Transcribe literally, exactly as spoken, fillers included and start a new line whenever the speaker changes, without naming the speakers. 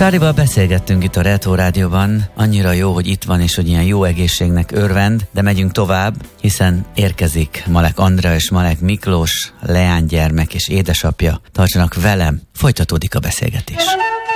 Csárival beszélgettünk itt a Retro Rádióban, annyira jó, hogy itt van és hogy ilyen jó egészségnek örvend, de megyünk tovább, hiszen érkezik Malek Andrea és Malek Miklós, leánygyermek és édesapja. Tartsanak velem, folytatódik a beszélgetés.